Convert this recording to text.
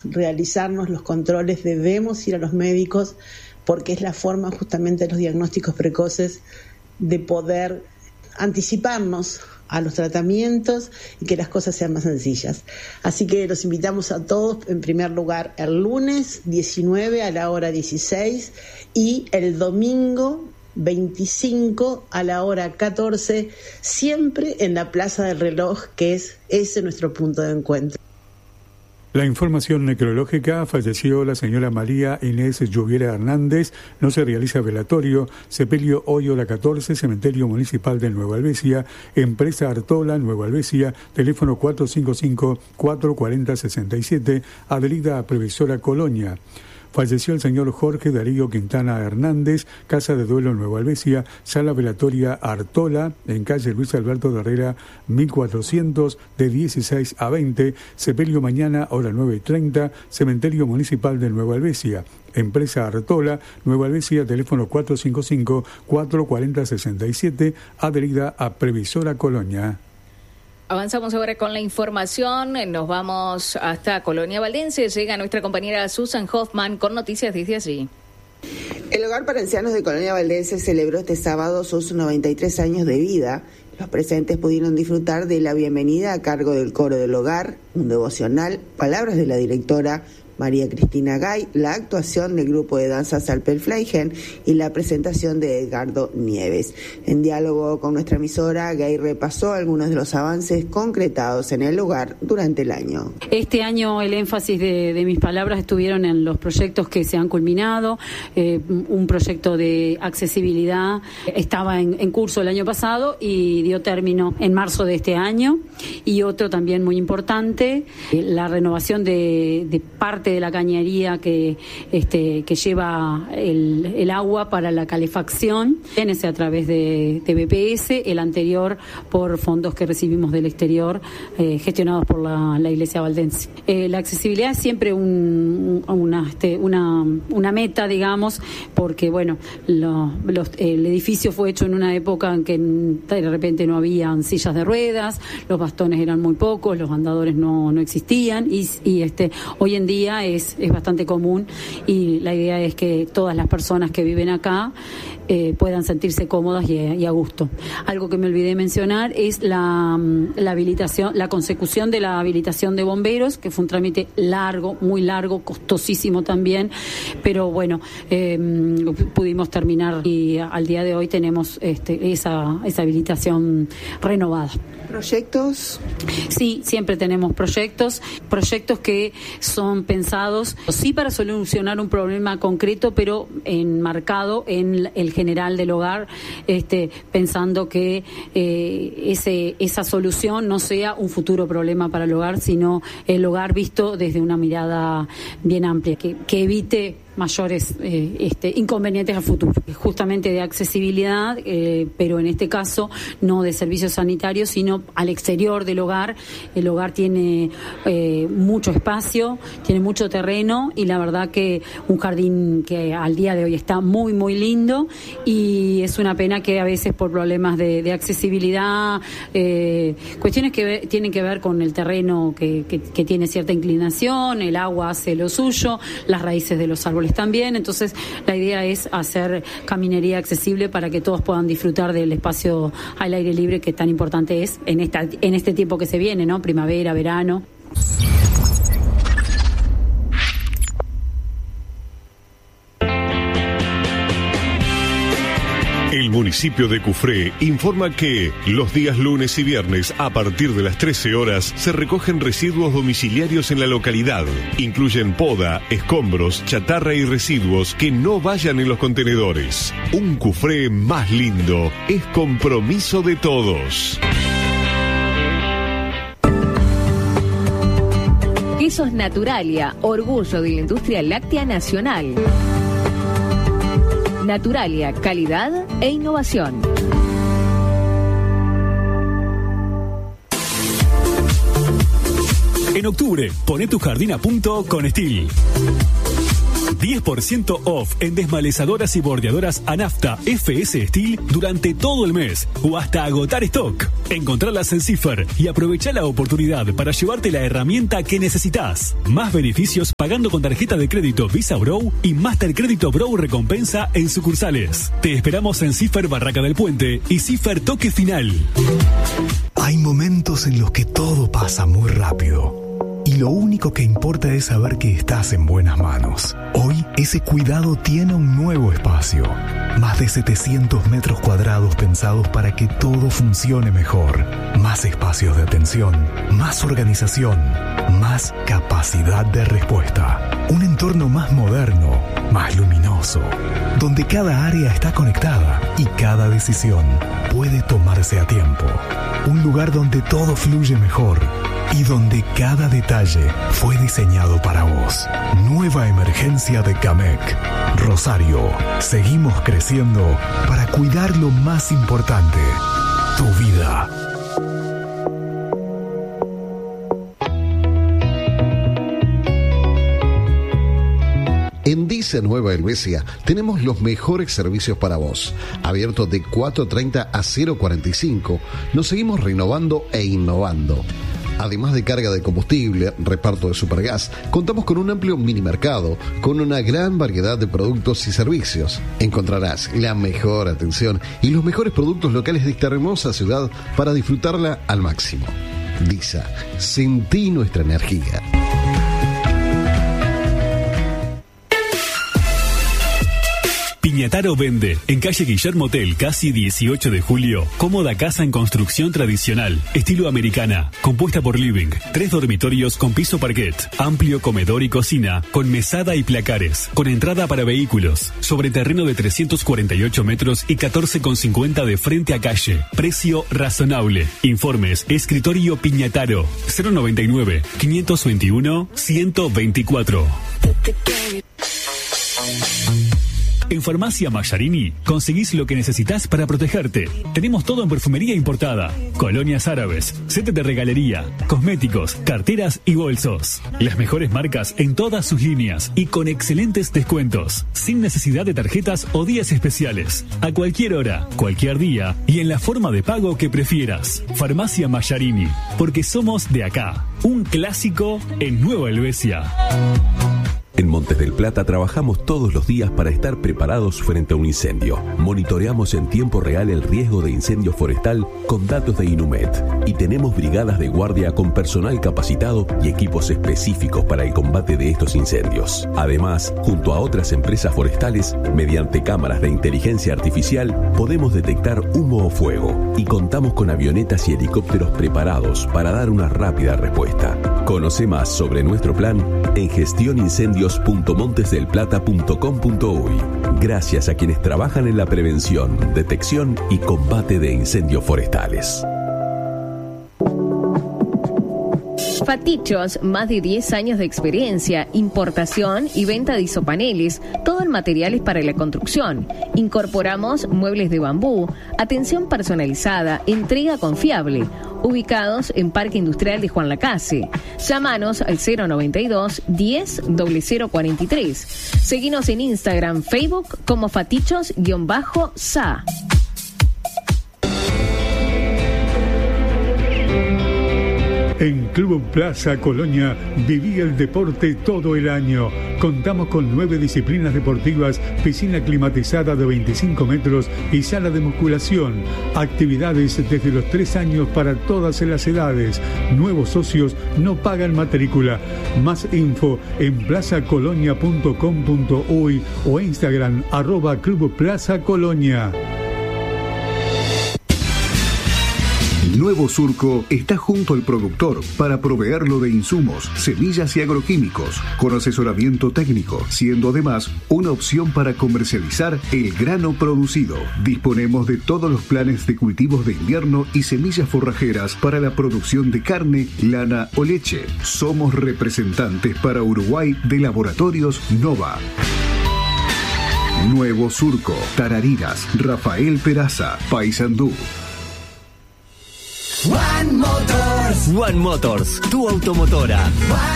realizarnos los controles, debemos ir a los médicos, porque es la forma justamente de los diagnósticos precoces de poder anticiparnos a los tratamientos y que las cosas sean más sencillas. Así que los invitamos a todos, en primer lugar, el lunes 19 a la hora 16 y el domingo 25 a la hora 14, siempre en la Plaza del Reloj, que es ese nuestro punto de encuentro. La información necrológica: falleció la señora María Inés Lluviera Hernández, no se realiza velatorio, sepelio hoy hora 14, Cementerio Municipal de Nueva Alvesia, Empresa Artola, Nueva Alvesia, teléfono 455-440-67, Avenida Previsora Colonia. Falleció el señor Jorge Darío Quintana Hernández, Casa de Duelo Nueva Alvesia, Sala Velatoria Artola, en calle Luis Alberto de Herrera, 1400, de 16 a 20, sepelio mañana, hora 9:30, Cementerio Municipal de Nueva Alvesia. Empresa Artola, Nueva Alvesia, teléfono 455-440-67, adherida a Previsora Colonia. Avanzamos ahora con la información, nos vamos hasta Colonia Valdense, llega nuestra compañera Susan Hoffman con noticias desde allí. El Hogar para Ancianos de Colonia Valdense celebró este sábado sus 93 años de vida. Los presentes pudieron disfrutar de la bienvenida a cargo del coro del hogar, un devocional, palabras de la directora María Cristina Gay, la actuación del grupo de danza Salpelfleigen y la presentación de Edgardo Nieves. En diálogo con nuestra emisora, Gay repasó algunos de los avances concretados en el hogar durante el año. Este año el énfasis de mis palabras estuvieron en los proyectos que se han culminado. Un proyecto de accesibilidad estaba en curso el año pasado y dio término en marzo de este año. Y otro también muy importante, la renovación de parte de la cañería que lleva el agua para la calefacción, ese a través de BPS, el anterior por fondos que recibimos del exterior, gestionados por la Iglesia Valdense. La accesibilidad es siempre una meta, digamos, porque bueno, el edificio fue hecho en una época en que de repente no habían sillas de ruedas, los bastones eran muy pocos, los andadores no existían y hoy en día es bastante común y la idea es que todas las personas que viven acá puedan sentirse cómodas y a gusto. Algo que me olvidé mencionar es la habilitación, la consecución de la habilitación de bomberos, que fue un trámite largo, muy largo, costosísimo también, pero bueno, pudimos terminar y al día de hoy tenemos esa habilitación renovada. ¿Proyectos? Sí, siempre tenemos proyectos que son pensados, sí, para solucionar un problema concreto, pero enmarcado en el general del hogar, pensando que esa solución no sea un futuro problema para el hogar, sino el hogar visto desde una mirada bien amplia, que evite mayores inconvenientes a futuro, justamente de accesibilidad, pero en este caso no de servicios sanitarios, sino al exterior del hogar. El hogar tiene mucho espacio, tiene mucho terreno y la verdad que un jardín que al día de hoy está muy muy lindo, y es una pena que a veces por problemas de accesibilidad, cuestiones que tienen que ver con el terreno que tiene cierta inclinación, el agua hace lo suyo, las raíces de los árboles también, entonces la idea es hacer caminería accesible para que todos puedan disfrutar del espacio al aire libre que tan importante es en este tiempo que se viene, ¿no? Primavera, verano. El municipio de Cufré informa que los días lunes y viernes a partir de las 13 horas se recogen residuos domiciliarios en la localidad. Incluyen poda, escombros, chatarra y residuos que no vayan en los contenedores. Un Cufré más lindo es compromiso de todos. Quesos Naturalia, orgullo de la industria láctea nacional. Naturalia, calidad e innovación. En octubre, poné tu jardín a punto con Estil. 10% off en desmalezadoras y bordeadoras Anafta FS Steel durante todo el mes o hasta agotar stock. Encontralas en Cipher y aprovecha la oportunidad para llevarte la herramienta que necesitas. Más beneficios pagando con tarjeta de crédito Visa Bro y Master Crédito Bro Recompensa en sucursales. Te esperamos en Cipher Barraca del Puente y Cipher Toque Final. Hay momentos en los que todo pasa muy rápido. Y lo único que importa es saber que estás en buenas manos. Hoy, ese cuidado tiene un nuevo espacio. Más de 700 metros cuadrados pensados para que todo funcione mejor. Más espacios de atención, más organización, más capacidad de respuesta. Un entorno más moderno, más luminoso, donde cada área está conectada y cada decisión puede tomarse a tiempo. Un lugar donde todo fluye mejor y donde cada detalle fue diseñado para vos. Nueva emergencia de Camec. Rosario, seguimos creciendo para cuidar lo más importante, tu vida. En Dice Nueva Helvecia tenemos los mejores servicios para vos. Abierto de 4:30 a 0:45, nos seguimos renovando e innovando. Además de carga de combustible, reparto de supergas, contamos con un amplio mini mercado, con una gran variedad de productos y servicios. Encontrarás la mejor atención y los mejores productos locales de esta hermosa ciudad para disfrutarla al máximo. Disa, sentí nuestra energía. Piñataro vende, en calle Guillermo Tell, casi 18 de julio, cómoda casa en construcción tradicional, estilo americana, compuesta por living, 3 dormitorios con piso parquet, amplio comedor y cocina, con mesada y placares, con entrada para vehículos, sobre terreno de 348 metros y 14,50 de frente a calle, precio razonable. Informes, escritorio Piñataro, 099-521-124. En Farmacia Mallarini conseguís lo que necesitas para protegerte. Tenemos todo en perfumería importada, colonias árabes, set de regalería, cosméticos, carteras y bolsos. Las mejores marcas en todas sus líneas y con excelentes descuentos, sin necesidad de tarjetas o días especiales. A cualquier hora, cualquier día y en la forma de pago que prefieras. Farmacia Mallarini, porque somos de acá. Un clásico en Nueva Helvecia. En Montes del Plata trabajamos todos los días para estar preparados frente a un incendio. Monitoreamos en tiempo real el riesgo de incendio forestal con datos de Inumet y tenemos brigadas de guardia con personal capacitado y equipos específicos para el combate de estos incendios. Además, junto a otras empresas forestales, mediante cámaras de inteligencia artificial, podemos detectar humo o fuego y contamos con avionetas y helicópteros preparados para dar una rápida respuesta. Conoce más sobre nuestro plan en gestionincendios.montesdelplata.com.uy. Gracias a quienes trabajan en la prevención, detección y combate de incendios forestales. Fatichos, más de 10 años de experiencia, importación y venta de isopaneles, todo en materiales para la construcción. Incorporamos muebles de bambú, atención personalizada, entrega confiable. Ubicados en Parque Industrial de Juan Lacase. Llámanos al 092 10 0043. Seguinos en Instagram, Facebook como Fatichos-SA. En Club Plaza Colonia viví el deporte todo el año. Contamos con 9 disciplinas deportivas, piscina climatizada de 25 metros y sala de musculación. Actividades desde los 3 años para todas las edades. Nuevos socios no pagan matrícula. Más info en plazacolonia.com.uy o Instagram @Club Plaza Colonia. Nuevo Surco está junto al productor para proveerlo de insumos, semillas y agroquímicos, con asesoramiento técnico, siendo además una opción para comercializar el grano producido. Disponemos de todos los planes de cultivos de invierno y semillas forrajeras para la producción de carne, lana o leche. Somos representantes para Uruguay de Laboratorios Nova. Nuevo Surco, Tarariras, Rafael Peraza, Paysandú. One Motors, tu automotora.